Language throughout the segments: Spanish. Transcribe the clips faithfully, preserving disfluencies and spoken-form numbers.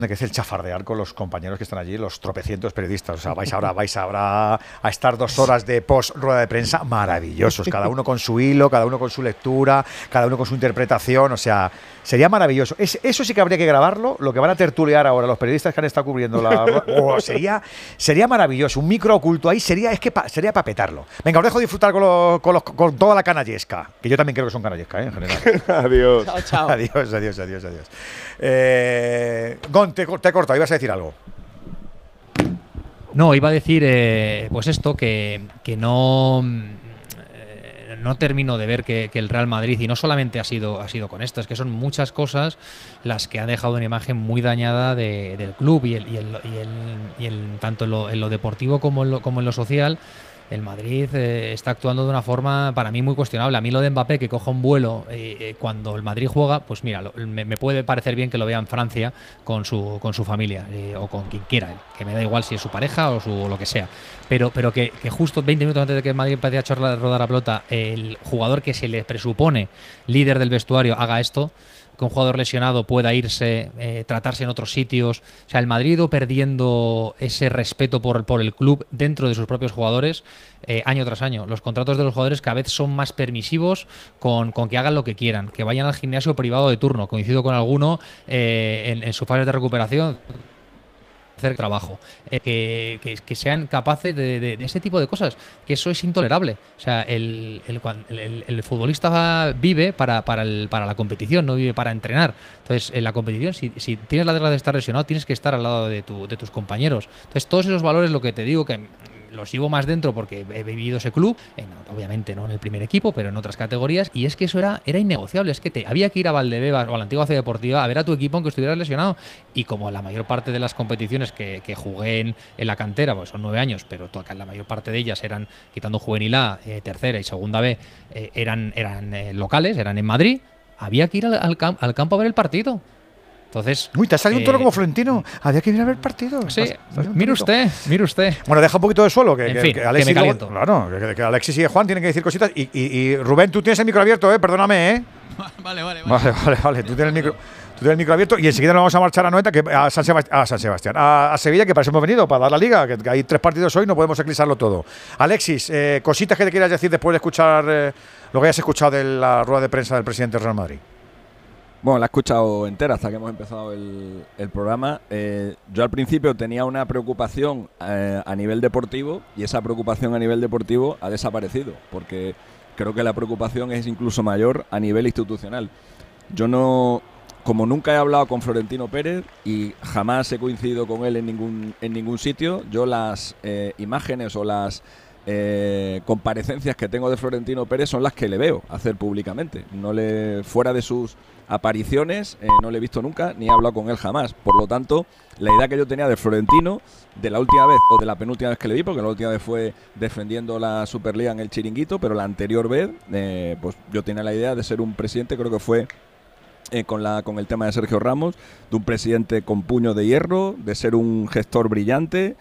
que es el chafardear con los compañeros que están allí, los tropecientos periodistas. O sea, vais ahora, vais ahora a estar dos horas de post rueda de prensa maravillosos, cada uno con su hilo, cada uno con su lectura, cada uno con su interpretación. O sea, sería maravilloso. Es, eso sí que habría que grabarlo, lo que van a tertuliar ahora los periodistas que han estado cubriendo la... Oh, sería, sería maravilloso. Un micro oculto ahí sería, es que pa, sería para petarlo. Venga, os dejo disfrutar con, los, con, los, con toda la canallesca, que yo también creo que son canallescas, ¿eh? En general. Adiós. Chao, chao. Adiós, adiós, adiós, adiós. Eh, Gon, te, te he cortado, ibas a decir algo. No, iba a decir, eh, pues esto, que, que no, eh, no termino de ver que, que el Real Madrid, y no solamente ha sido, ha sido con esto, es que son muchas cosas las que han dejado una imagen muy dañada de, del club y, el, y, el, y, el, y el, tanto en lo, en lo deportivo como en lo, como en lo social. El Madrid eh, está actuando de una forma para mí muy cuestionable. A mí lo de Mbappé, que coja un vuelo eh, eh, cuando el Madrid juega, pues mira, lo, me, me puede parecer bien que lo vea en Francia con su con su familia eh, o con quien quiera, que me da igual si es su pareja o, su, o lo que sea. Pero, pero que, que justo veinte minutos antes de que el Madrid empiece a echar la, rodar la pelota, el jugador que se le presupone líder del vestuario haga esto, que un jugador lesionado pueda irse, eh, tratarse en otros sitios. O sea, el Madrid ha ido perdiendo ese respeto por, por el club dentro de sus propios jugadores eh, año tras año. Los contratos de los jugadores cada vez son más permisivos con, con que hagan lo que quieran, que vayan al gimnasio privado de turno. Coincido con alguno eh, en, en su fase de recuperación. Hacer trabajo, eh, que, que, que sean capaces de, de, de ese tipo de cosas, que eso es intolerable. O sea, el, el, el, el futbolista vive para, para, el, para la competición, no vive para entrenar. Entonces, en la competición, si, si tienes la desgracia de estar lesionado, tienes que estar al lado de, tu, de tus compañeros. Entonces, todos esos valores, lo que te digo, que los llevo más dentro porque he vivido ese club, en, obviamente no en el primer equipo, pero en otras categorías, y es que eso era, era innegociable. Es que te había que ir a Valdebebas o a la antigua Ciudad Deportiva a ver a tu equipo aunque estuvieras lesionado. Y como la mayor parte de las competiciones que, que jugué en, en la cantera, pues son nueve años, pero toda, la mayor parte de ellas eran, quitando Juvenil A, eh, tercera y segunda B, eh, eran, eran eh, locales, eran en Madrid, había que ir al, al, camp, al campo a ver el partido. Entonces, uy, te ha salido eh, un tono como Florentino. Había que ir a ver el partido. Sí, mire usted, mire usted. Bueno, deja un poquito de suelo. Que, en que, fin, que, Alexis, que me caliento. Claro, que, que Alexis y Juan tienen que decir cositas. Y, y, y Rubén, tú tienes el micro abierto, ¿eh? Perdóname, ¿eh? Vale, vale, vale. Vale, vale, vale. Tú tienes el micro. Tú tienes el micro abierto y enseguida nos vamos a marchar a Noeta, que a San Sebastián, a, San Sebastián, a, a Sevilla, que para eso hemos venido, para dar la liga, que, que hay tres partidos hoy, no podemos eclipsarlo todo. Alexis, eh, cositas que te quieras decir después de escuchar eh, lo que hayas escuchado de la rueda de prensa del presidente del Real Madrid. Bueno, la he escuchado entera hasta que hemos empezado el, el programa. Eh, yo al principio tenía una preocupación eh, a nivel deportivo y esa preocupación a nivel deportivo ha desaparecido, porque creo que la preocupación es incluso mayor a nivel institucional. Yo no, como nunca he hablado con Florentino Pérez y jamás he coincidido con él en ningún, en ningún sitio, yo las eh, imágenes o las eh, comparecencias que tengo de Florentino Pérez son las que le veo hacer públicamente. No le, fuera de sus apariciones, eh, no le he visto nunca ni he hablado con él jamás. Por lo tanto, la idea que yo tenía de Florentino, de la última vez o de la penúltima vez que le vi, porque la última vez fue defendiendo la Superliga en el Chiringuito, pero la anterior vez, eh, pues yo tenía la idea de ser un presidente, creo que fue eh, con, la, con el tema de Sergio Ramos, de un presidente con puño de hierro, de ser un gestor brillante,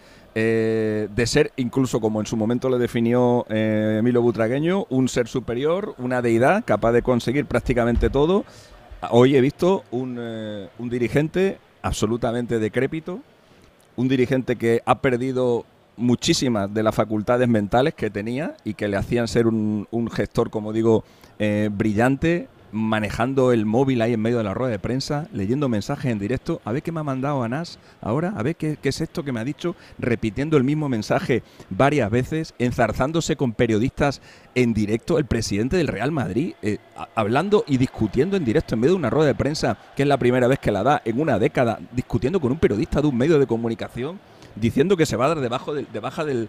Eh, de ser, incluso como en su momento le definió eh, Emilio Butragueño, un ser superior, una deidad capaz de conseguir prácticamente todo. Hoy he visto un, eh, un dirigente absolutamente decrépito, un dirigente que ha perdido muchísimas de las facultades mentales que tenía y que le hacían ser un, un gestor, como digo, eh, brillante, manejando el móvil ahí en medio de la rueda de prensa, leyendo mensajes en directo, a ver qué me ha mandado Anás ahora, a ver qué, qué es esto que me ha dicho, repitiendo el mismo mensaje varias veces, enzarzándose con periodistas en directo, el presidente del Real Madrid, eh, a, hablando y discutiendo en directo en medio de una rueda de prensa, que es la primera vez que la da en una década, discutiendo con un periodista de un medio de comunicación, diciendo que se va a dar debajo de, de baja del,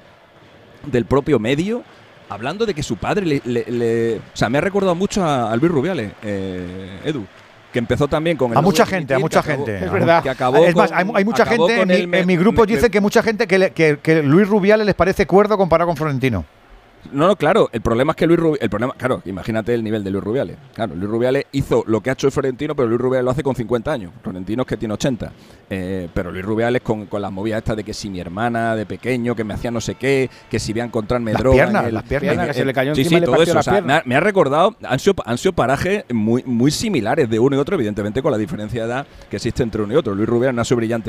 del propio medio, hablando de que su padre le, le, le... O sea, me ha recordado mucho a, a Luis Rubiales, eh, Edu, que empezó también con... El a mucha gente, a mucha gente. Acabó, es verdad. Que acabó es más, con, hay, hay mucha gente, en mi, me, en mi grupo me, dice que mucha gente que, le, que, que Luis Rubiales les parece cuerdo comparado con Florentino. No, no, claro, el problema es que Luis Rubiales, el problema, claro, imagínate el nivel de Luis Rubiales. Claro, Luis Rubiales hizo lo que ha hecho el Florentino, pero Luis Rubiales lo hace con cincuenta años. Florentino es que tiene ochenta. Eh, pero Luis Rubiales con, con las movidas estas de que si mi hermana de pequeño, que me hacía no sé qué, que si voy a encontrarme las droga. Piernas, el, las piernas, piernas, que se le cayó sí, encima sí, y le todo eso. la O sea, me, ha, me ha recordado, han sido, han sido parajes muy, muy similares de uno y otro, evidentemente con la diferencia de edad que existe entre uno y otro. Luis Rubiales no ha sido brillante